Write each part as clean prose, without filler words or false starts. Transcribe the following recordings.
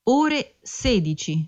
ore 16.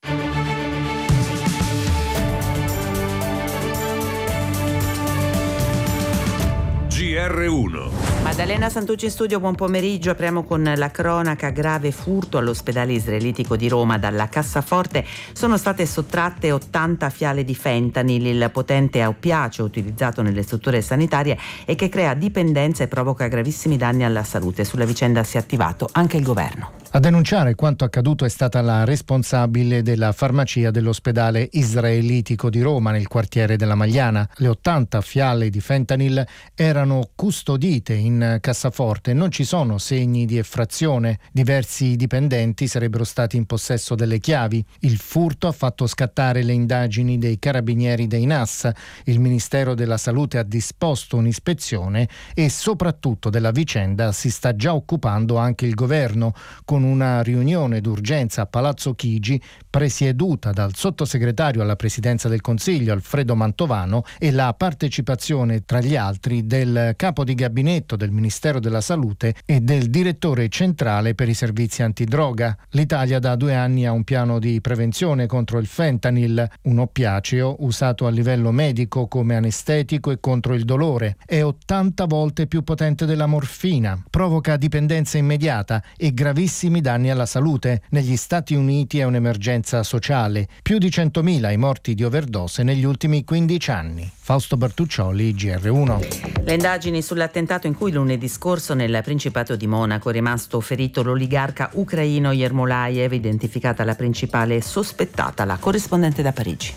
GR1. Maddalena Santucci in studio, buon pomeriggio. Apriamo con la cronaca: grave furto all'ospedale israelitico di Roma. Dalla cassaforte sono state sottratte 80 fiale di fentanyl, il potente oppiaceo utilizzato nelle strutture sanitarie e che crea dipendenza e provoca gravissimi danni alla salute. Sulla vicenda si è attivato anche il governo. A denunciare quanto accaduto è stata la responsabile della farmacia dell'ospedale israelitico di Roma nel quartiere della Magliana. Le 80 fiale di fentanyl erano custodite in cassaforte, non ci sono segni di effrazione. Diversi dipendenti sarebbero stati in possesso delle chiavi. Il furto ha fatto scattare le indagini dei carabinieri dei NAS. Il Ministero della Salute ha disposto un'ispezione e soprattutto della vicenda si sta già occupando anche il governo, con una riunione d'urgenza a Palazzo Chigi presieduta dal sottosegretario alla Presidenza del Consiglio Alfredo Mantovano e la partecipazione tra gli altri del capo di gabinetto del Ministero della Salute e del direttore centrale per i servizi antidroga. L'Italia da 2 anni ha un piano di prevenzione contro il fentanyl, un oppiaceo usato a livello medico come anestetico e contro il dolore. È 80 volte più potente della morfina, provoca dipendenza immediata e gravissimi danni alla salute. Negli Stati Uniti è un'emergenza sociale. Più di 100.000 i morti di overdose negli ultimi 15 anni. Fausto Bertuccioli, GR1. Le indagini sull'attentato in cui lunedì scorso nel Principato di Monaco è rimasto ferito l'oligarca ucraino Yermolayev, identificata la principale sospettata, la corrispondente da Parigi.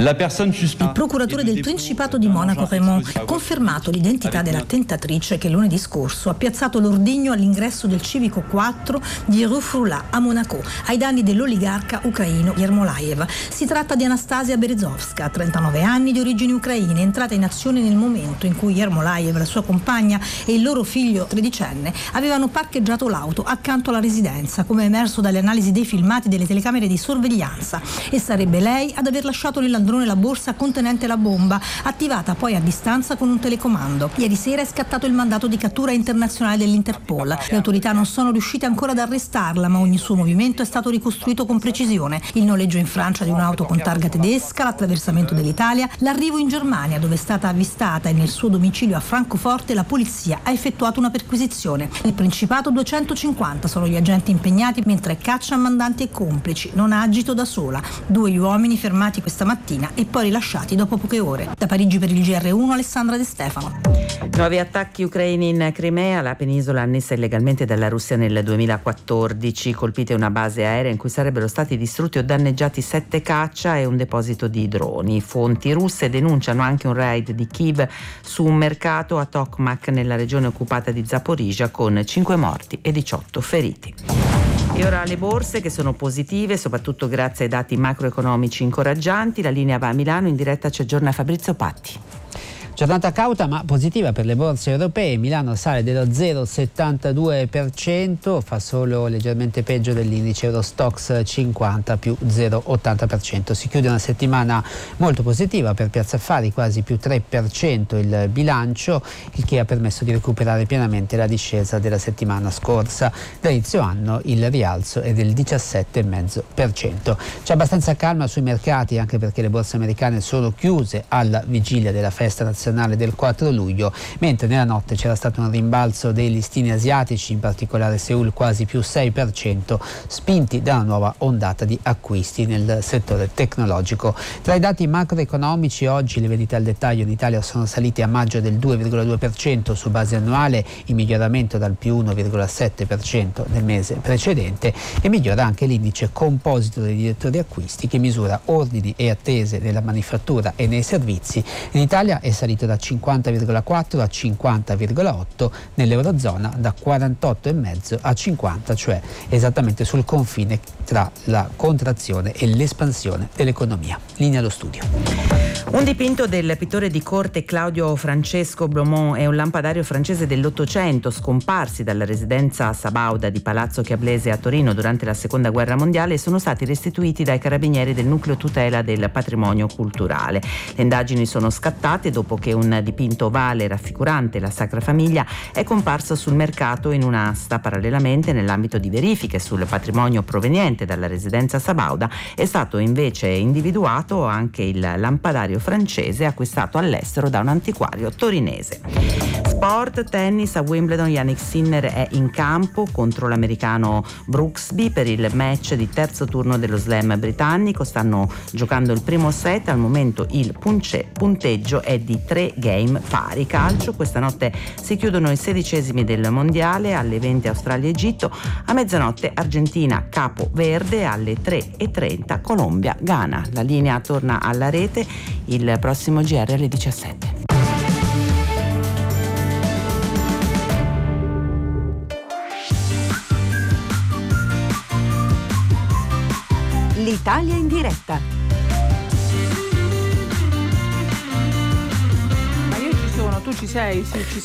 Il procuratore del Principato di Monaco, Raymond, ha confermato l'identità della tentatrice che lunedì scorso ha piazzato l'ordigno all'ingresso del civico 4 di Rue Frulat a Monaco, ai danni dell'oligarca ucraino Yermolayev. Si tratta di Anastasia Berezovska, 39 anni, di origini ucraine, entrata in azione nel momento in cui Yermolayev, la sua compagna e il loro figlio tredicenne avevano parcheggiato l'auto accanto alla residenza, come è emerso dalle analisi dei filmati delle telecamere di sorveglianza, e sarebbe lei ad aver lasciato nell'androne la borsa contenente la bomba, attivata poi a distanza con un telecomando. Ieri sera è scattato il mandato di cattura internazionale dell'Interpol. Le autorità non sono riuscite ancora ad arrestarla, ma ogni suo movimento è stato ricostruito con precisione: il noleggio in Francia di un'auto con targa tedesca, l'attraversamento dell'Italia, l'arrivo in Germania dove è stata avvistata, e nel suo domicilio a Francoforte la polizia ha effettuato una perquisizione. Nel Principato 250 sono gli agenti impegnati, mentre caccia mandanti e complici. Non ha agito da sola. 2 gli uomini fermati questa mattina e poi rilasciati dopo poche ore. Da Parigi per il GR1, Alessandra De Stefano. Nuovi attacchi ucraini in Crimea, la penisola annessa illegalmente dalla Russia nel 2014. Colpite una base aerea in cui sarebbero stati distrutti o danneggiati 7 caccia e un deposito di droni. Fonti russe denunciano anche un raid di Kiev su un mercato a Tokmak nella regione occupata di Zaporizhzhia, con 5 morti e 18 feriti. E ora le borse, che sono positive soprattutto grazie ai dati macroeconomici incoraggianti. La linea va a Milano, in diretta ci aggiorna Fabrizio Patti. Giornata cauta ma positiva per le borse europee. Milano sale dello 0,72%, fa solo leggermente peggio dell'indice Eurostoxx 50 più 0,80%. Si chiude una settimana molto positiva per Piazza Affari, quasi più 3% il bilancio, il che ha permesso di recuperare pienamente la discesa della settimana scorsa. Da inizio anno il rialzo è del 17,5%. C'è abbastanza calma sui mercati, anche perché le borse americane sono chiuse alla vigilia della festa nazionale del 4 luglio, mentre nella notte c'era stato un rimbalzo dei listini asiatici, in particolare Seoul quasi più 6%, spinti da una nuova ondata di acquisti nel settore tecnologico. Tra i dati macroeconomici, oggi le vendite al dettaglio in Italia sono salite a maggio del 2,2% su base annuale, in miglioramento dal più 1,7% del mese precedente, e migliora anche l'indice composito dei direttori acquisti, che misura ordini e attese nella manifattura e nei servizi. In Italia è salito da 50,4 a 50,8, nell'Eurozona da 48,5 a 50, cioè esattamente sul confine tra la contrazione e l'espansione dell'economia. Linea allo studio. Un dipinto del pittore di corte Claudio Francesco Blomont è un lampadario francese dell'Ottocento scomparsi dalla residenza sabauda di Palazzo Chiablese a Torino durante la Seconda Guerra Mondiale e sono stati restituiti dai carabinieri del nucleo tutela del patrimonio culturale. Le indagini sono scattate dopo che un dipinto ovale raffigurante la Sacra Famiglia è comparso sul mercato in un'asta. Parallelamente, nell'ambito di verifiche sul patrimonio proveniente dalla residenza sabauda, è stato invece individuato anche il lampadario francese acquistato all'estero da un antiquario torinese. Sport, tennis, a Wimbledon Jannik Sinner è in campo contro l'americano Brooksby per il match di terzo turno dello slam britannico. Stanno giocando il primo set, al momento il punteggio è di 3 game pari. Calcio, questa notte si chiudono i 16esimi del mondiale, alle 20 Australia-Egitto, a mezzanotte Argentina Capo Verde, alle 3:30 Colombia-Ghana. La linea torna alla rete, il prossimo GR alle 17. L'Italia in diretta. Ma io ci sono, tu ci sei? Sì, ci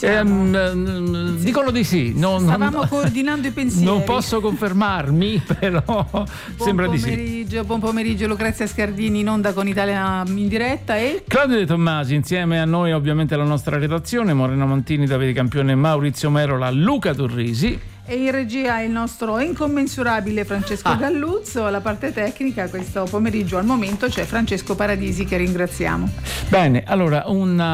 siamo. Dicono di sì. Stavamo coordinando i pensieri. Non posso confermarmi, però sembra di sì. Buon pomeriggio, Lucrezia Scardini in onda con Italia in diretta e Claudio De Tommasi, insieme a noi ovviamente la nostra redazione, Morena Montini, Davide Campione, Maurizio Merola, Luca Turrisi. E in regia il nostro incommensurabile Francesco Galluzzo. La parte tecnica questo pomeriggio al momento c'è Francesco Paradisi, che ringraziamo. Bene, allora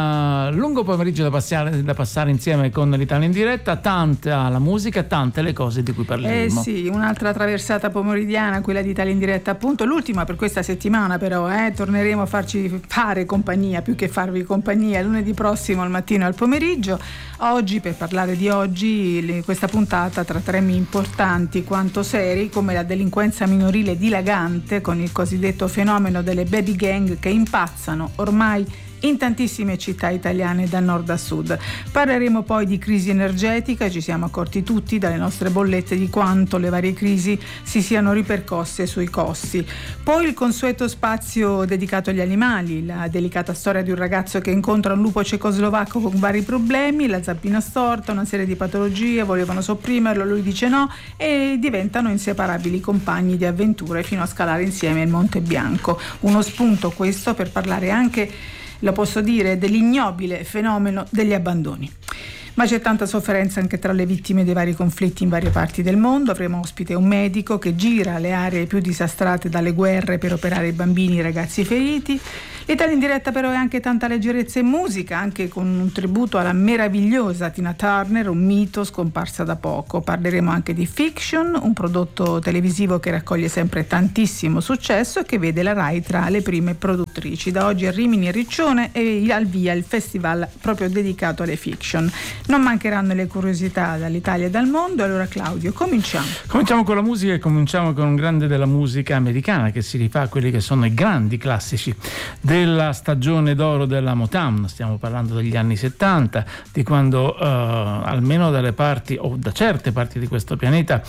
un lungo pomeriggio da passare insieme con l'Italia in diretta, tanta la musica, tante le cose di cui parleremo. Sì, un'altra traversata pomeridiana, quella di Italia in diretta, appunto l'ultima per questa settimana, però torneremo a farci fare compagnia più che farvi compagnia lunedì prossimo al mattino e al pomeriggio. Oggi, per parlare di oggi, questa puntata tra temi importanti quanto seri, come la delinquenza minorile dilagante con il cosiddetto fenomeno delle baby gang che impazzano ormai in tantissime città italiane da nord a sud. Parleremo poi di crisi energetica, ci siamo accorti tutti dalle nostre bollette di quanto le varie crisi si siano ripercosse sui costi. Poi il consueto spazio dedicato agli animali, la delicata storia di un ragazzo che incontra un lupo cecoslovacco con vari problemi, la zampina storta, una serie di patologie, volevano sopprimerlo, lui dice no, e diventano inseparabili compagni di avventure fino a scalare insieme il Monte Bianco. Uno spunto questo per parlare anche, lo posso dire, dell'ignobile fenomeno degli abbandoni. Ma c'è tanta sofferenza anche tra le vittime dei vari conflitti in varie parti del mondo. Avremo ospite un medico che gira le aree più disastrate dalle guerre per operare i bambini e i ragazzi feriti. L'Italia in diretta però è anche tanta leggerezza e musica, anche con un tributo alla meravigliosa Tina Turner, un mito scomparsa da poco. Parleremo anche di Fiction, un prodotto televisivo che raccoglie sempre tantissimo successo e che vede la Rai tra le prime produttrici. Da oggi a Rimini e Riccione è al via il festival proprio dedicato alle fiction. Non mancheranno le curiosità dall'Italia e dal mondo. Allora Claudio, cominciamo. Cominciamo con la musica e cominciamo con un grande della musica americana che si rifà a quelli che sono i grandi classici della stagione d'oro della Motown. Stiamo parlando degli anni 70, di quando almeno dalle parti o da certe parti di questo pianeta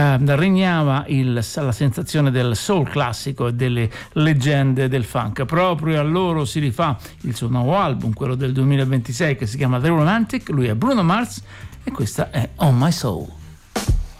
regnava la sensazione del soul classico e delle leggende del funk. Proprio a loro si rifà il suo nuovo album, quello del 2026, che si chiama The Romantic. Lui è Bruno Mars e questa è On My Soul.